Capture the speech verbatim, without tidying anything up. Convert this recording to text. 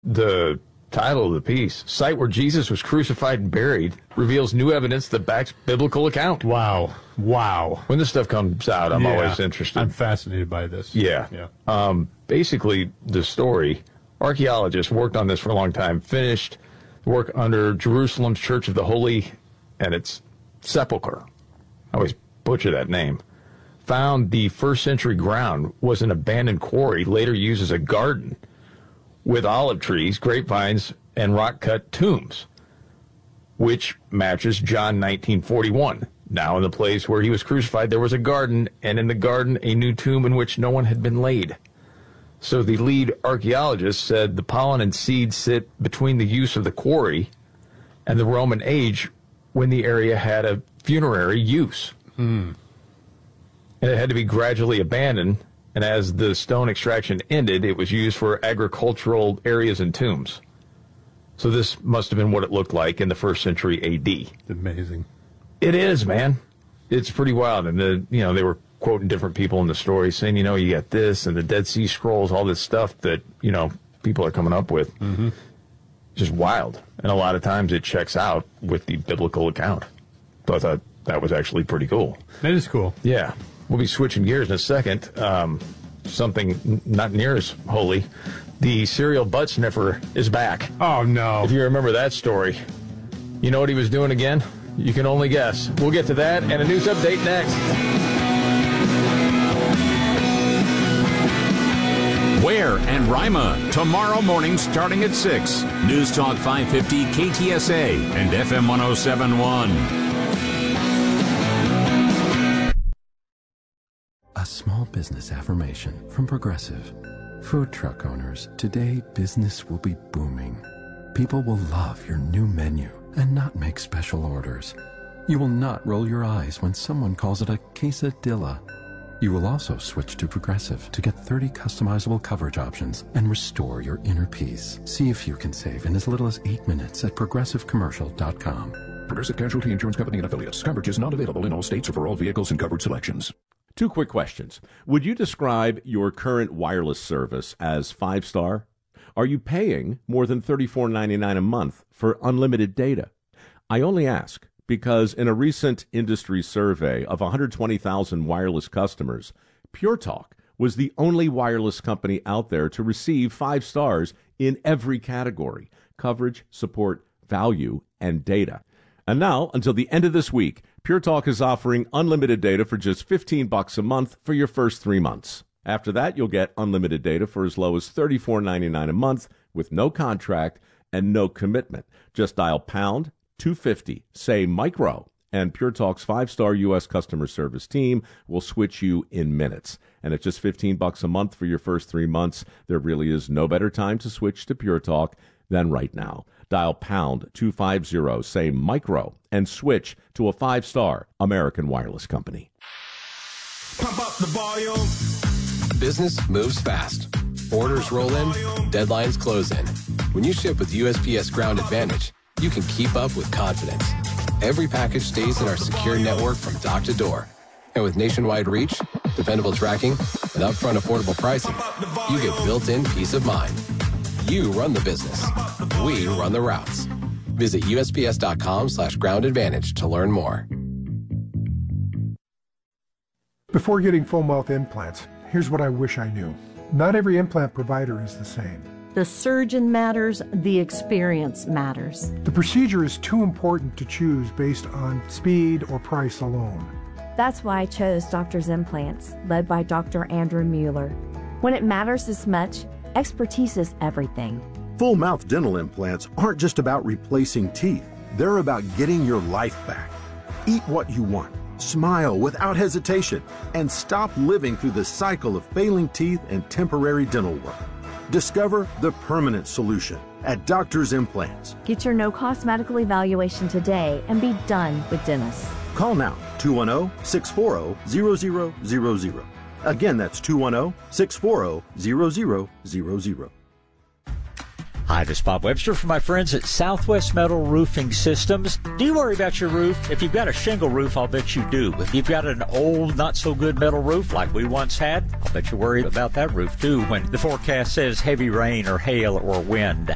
the title of the piece, Site Where Jesus Was Crucified and Buried Reveals New Evidence That Backs Biblical Account. Wow. Wow. When this stuff comes out, I'm yeah. always interested. I'm fascinated by this. Yeah. yeah. Um, basically, the story, archaeologists worked on this for a long time, finished work under Jerusalem's Church of the Holy and its Sepulchre. I always butcher that name. Found the first century ground was an abandoned quarry, later used as a garden, with olive trees, grapevines, and rock-cut tombs, which matches John nineteen forty-one. Now in the place where he was crucified, there was a garden, and in the garden, a new tomb in which no one had been laid. So the lead archaeologist said the pollen and seeds sit between the use of the quarry and the Roman age when the area had a funerary use. Hmm. And it had to be gradually abandoned. And as the stone extraction ended, it was used for agricultural areas and tombs. So this must have been what it looked like in the first century A D. It's amazing. It is, man. It's pretty wild. And the, you know, they were quoting different people in the story saying, you know, you got this and the Dead Sea Scrolls, all this stuff that, you know, people are coming up with. Mm-hmm. Just wild. And a lot of times it checks out with the biblical account. So I thought that was actually pretty cool. That is cool. Yeah. We'll be switching gears in a second. Um, something n- not near as holy. The serial butt sniffer is back. Oh, no. If you remember that story. You know what he was doing again? You can only guess. We'll get to that and a news update next. Ware and Rima, tomorrow morning starting at six. News Talk five fifty K T S A and F M one oh seven point one. A small business affirmation from Progressive. Food truck owners, today business will be booming. People will love your new menu and not make special orders. You will not roll your eyes when someone calls it a quesadilla. You will also switch to Progressive to get thirty customizable coverage options and restore your inner peace. See if you can save in as little as eight minutes at progressive commercial dot com. Progressive Casualty Insurance Company and Affiliates. Coverage is not available in all states or for all vehicles and coverage selections. Two quick questions. Would you describe your current wireless service as five-star? Are you paying more than thirty-four ninety-nine a month for unlimited data? I only ask because in a recent industry survey of one hundred twenty thousand wireless customers, Pure Talk was the only wireless company out there to receive five stars in every category: coverage, support, value, and data. And now, until the end of this week, Pure Talk is offering unlimited data for just fifteen bucks a month for your first three months. After that, you'll get unlimited data for as low as thirty-four ninety-nine a month with no contract and no commitment. Just dial pound two fifty, say micro, and Pure Talk's five-star U S customer service team will switch you in minutes. And at just fifteen bucks a month for your first three months, there really is no better time to switch to Pure Talk than right now. Dial pound two fifty, say micro, and switch to a five-star American wireless company. Pump up the volume. Business moves fast. Orders roll in, deadlines close in. When you ship with U S P S Ground Advantage, you can keep up with confidence. Every package stays in our secure network from dock to door. And with nationwide reach, dependable tracking, and upfront affordable pricing, you get built-in peace of mind. You run the business. We run the routes. Visit U S P S dot com slash ground advantage to learn more. Before getting full mouth implants, here's what I wish I knew. Not every implant provider is the same. The surgeon matters, the experience matters. The procedure is too important to choose based on speed or price alone. That's why I chose Doctor's Implants, led by Doctor Andrew Mueller. When it matters this much, expertise is everything. Full mouth dental implants aren't just about replacing teeth. They're about getting your life back. Eat what you want, smile without hesitation, and stop living through the cycle of failing teeth and temporary dental work. Discover the permanent solution at Doctor's Implants. Get your no-cost medical evaluation today and be done with dentists. Call now, two one zero, six four zero, zero zero zero zero. Again, that's two one zero, six four zero, zero zero zero zero. Hi, this is Bob Webster from my friends at Southwest Metal Roofing Systems. Do you worry about your roof? If you've got a shingle roof, I'll bet you do. If you've got an old, not-so-good metal roof like we once had, I'll bet you're worried about that roof, too, when the forecast says heavy rain or hail or wind.